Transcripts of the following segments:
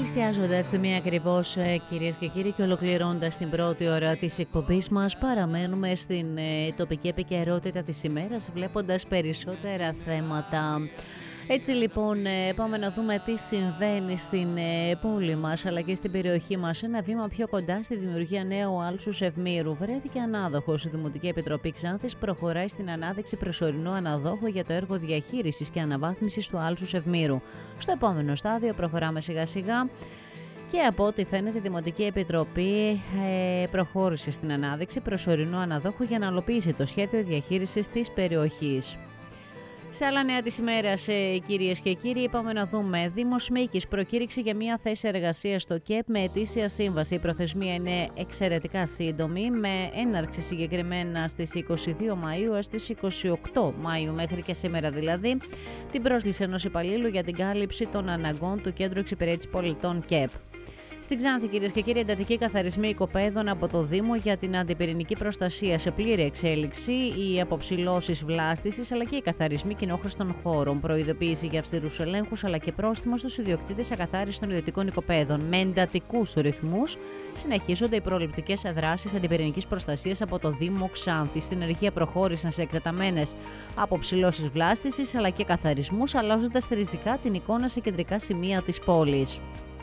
Πλησιάζοντας τη μία ακριβώς, κυρίες και κύριοι, και ολοκληρώνοντας την πρώτη ώρα της εκπομπής μας, παραμένουμε στην τοπική επικαιρότητα της ημέρας, βλέποντας περισσότερα θέματα. Έτσι λοιπόν, πάμε να δούμε τι συμβαίνει στην πόλη μας αλλά και στην περιοχή μας. Ένα βήμα πιο κοντά στη δημιουργία νέου άλσους Ευμύρου. Βρέθηκε ανάδοχος. Η Δημοτική Επιτροπή Ξάνθης προχωράει στην ανάδειξη προσωρινού αναδόχου για το έργο διαχείρισης και αναβάθμισης του άλσους Ευμύρου. Στο επόμενο στάδιο προχωράμε σιγά σιγά. Και από ό,τι φαίνεται, η Δημοτική Επιτροπή προχώρησε στην ανάδειξη προσωρινού αναδόχου για να ολοποιήσει το σχέδιο διαχείρισης της περιοχής. Σε άλλα νέα της ημέρας, κυρίες και κύριοι, πάμε να δούμε. Δήμος Μίκης προκήρυξη για μια θέση εργασίας στο ΚΕΠ με ετήσια σύμβαση. Η προθεσμία είναι εξαιρετικά σύντομη, με έναρξη συγκεκριμένα στις 22 Μαΐου έως τις 28 Μαΐου, μέχρι και σήμερα δηλαδή, την πρόσληψη ενός υπαλλήλου για την κάλυψη των αναγκών του Κέντρου Εξυπηρέτησης Πολιτών ΚΕΠ. Στην Ξάνθη, κυρίες και κύριοι, εντατικοί καθαρισμοί οικοπαίδων από το Δήμο για την αντιπυρηνική προστασία σε πλήρη εξέλιξη, οι αποψηλώσεις βλάστησης αλλά και οι καθαρισμοί κοινόχρηστων χώρων, προειδοποίηση για αυστηρούς ελέγχους αλλά και πρόστιμα στους ιδιοκτήτες ακαθάρισης των ιδιωτικών οικοπαίδων. Με εντατικούς ρυθμούς συνεχίζονται οι προληπτικές δράσεις αντιπυρηνικής προστασίας από το Δήμο Ξάνθη. Στην ενεργεία προχώρησαν σε εκτεταμένες αποψηλώσεις βλάστησης αλλά και καθαρισμούς, αλλάζοντας ριζικά την εικόνα σε κεντρικά σημεία της πόλης.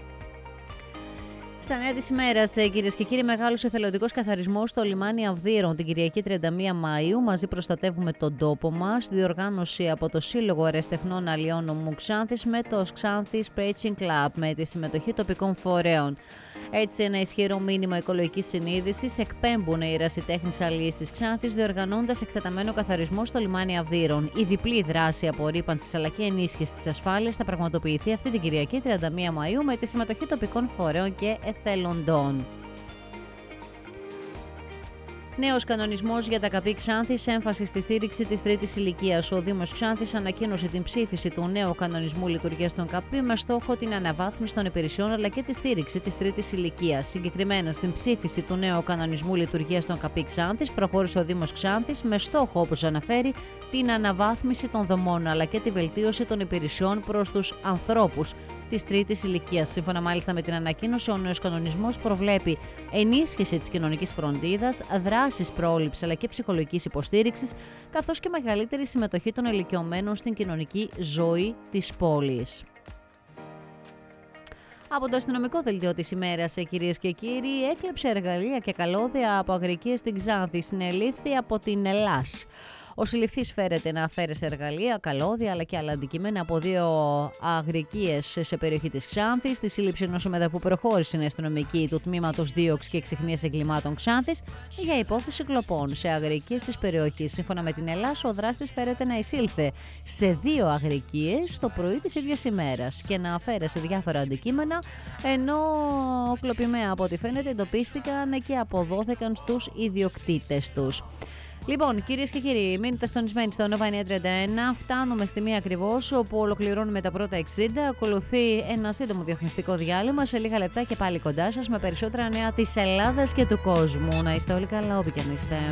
Στα νέα της ημέρας, κυρίες και κύριοι, μεγάλος εθελοντικός καθαρισμός στο λιμάνι Αυδείρων την Κυριακή 31 Μαΐου. Μαζί προστατεύουμε τον τόπο μας. Διοργάνωση από το Σύλλογο Αεραστεχνών Αλλιών Νομού Ξάνθης με το Ξάνθη Preaching Club, με τη συμμετοχή τοπικών φορέων. Έτσι, ένα ισχυρό μήνυμα οικολογικής συνείδησης εκπέμπουν οι ερασιτέχνες αλλιείς της Ξάνθης, διοργανώντας εκτεταμένο καθαρισμό στο λιμάνι Αυδείρων. Η διπλή δράση απορρίπανσης αλλά και ενίσχυσης της ασφάλειας θα πραγματοποιηθεί αυτή την Κυριακή 31 Μαΐου με τη συμμετοχή τοπικών φορέων και εθελοντών. Νέος κανονισμός για τα ΚΑΠΗ Ξάνθης, έμφαση στη στήριξη της τρίτης ηλικίας. Ο Δήμος Ξάνθης ανακοίνωσε την ψήφιση του νέου κανονισμού λειτουργίας των ΚΑΠΗ με στόχο την αναβάθμιση των υπηρεσιών αλλά και τη στήριξη της τρίτης ηλικίας. Συγκεκριμένα, στην ψήφιση του νέου κανονισμού λειτουργίας των ΚΑΠΗ Ξάνθης προχώρησε ο Δήμος Ξάνθης με στόχο, όπως αναφέρει, την αναβάθμιση των δομών αλλά και τη βελτίωση των υπηρεσιών προς τους ανθρώπους της τρίτης ηλικίας. Σύμφωνα μάλιστα με την ανακοίνωση, ο νέος κανονισμός προβλέπει ενίσχυση της κοινωνικής φροντίδας, δράσεις πρόληψης αλλά και ψυχολογικής υποστήριξης, καθώς και μεγαλύτερη συμμετοχή των ηλικιωμένων στην κοινωνική ζωή της πόλης. Από το αστυνομικό δελτίο της ημέρας, κυρίες και κύριοι, έκλεψε εργαλεία και καλώδια από αγρικίες στην Ξάνθη. Συνελήφθη από την Ελλάς. Ο συλληφθής φέρεται να αφαίρεσε εργαλεία, καλώδια αλλά και άλλα αντικείμενα από δύο αγρικίες σε περιοχή της Ξάνθης. Στη σύλληψη ενός ομεδαπού προχώρησε η αστυνομική του τμήματος δίωξης και εξιχνίας εγκλημάτων Ξάνθης για υπόθεση κλοπών σε αγρικίες της περιοχής. Σύμφωνα με την Ελλάς, ο δράστης φέρεται να εισήλθε σε δύο αγρικίες το πρωί της ίδιας ημέρας και να αφαίρεσε διάφορα αντικείμενα, ενώ κλοπημένα από ό,τι φαίνεται εντοπίστηκαν και αποδόθηκαν στους ιδιοκτήτες τους. Λοιπόν, κυρίες και κύριοι, μείνετε συντονισμένοι στο Nova 931. Φτάνουμε στη μία ακριβώς, όπου ολοκληρώνουμε τα πρώτα 60. Ακολουθεί ένα σύντομο διαφημιστικό διάλειμμα. Σε λίγα λεπτά και πάλι κοντά σας με περισσότερα νέα της Ελλάδας και του κόσμου. Να είστε όλοι καλά, όπου και αν είστε.